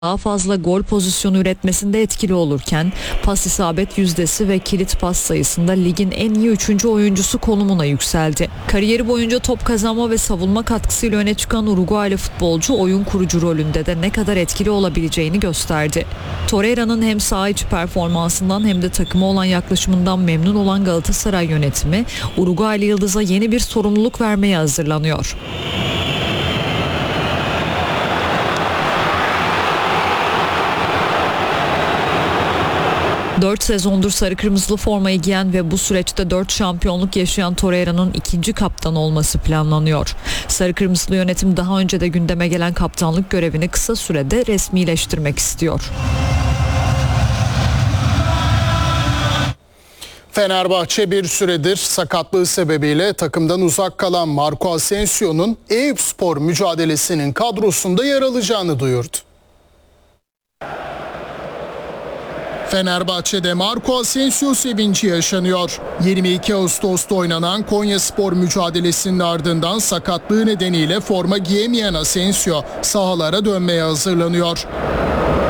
daha fazla gol pozisyonu üretmesinde etkili olurken pas isabet yüzdesi ve kilit pas sayısında ligin en iyi 3. oyuncusu konumuna yükseldi. Kariyeri boyunca top kazanma ve savunma katkısıyla öne çıkan Uruguaylı futbolcu oyun kurucu rolünde de ne kadar etkili olabileceğini gösterdi. Torreira'nın hem saha içi performansından hem de takıma olan yaklaşımından memnun olan Galatasaray yönetimi Uruguaylı yıldıza yeni bir sorumluluk vermeye hazırlanıyor. 4 sezondur sarı kırmızılı formayı giyen ve bu süreçte 4 şampiyonluk yaşayan Torreira'nın ikinci kaptan olması planlanıyor. Sarı kırmızılı yönetim daha önce de gündeme gelen kaptanlık görevini kısa sürede resmileştirmek istiyor. Fenerbahçe bir süredir sakatlığı sebebiyle takımdan uzak kalan Marco Asensio'nun Eyüpspor mücadelesinin kadrosunda yer alacağını duyurdu. Fenerbahçe'de Marco Asensio sevinci yaşanıyor. 22 Ağustos'ta oynanan Konyaspor mücadelesinin ardından sakatlığı nedeniyle forma giyemeyen Asensio sahalara dönmeye hazırlanıyor.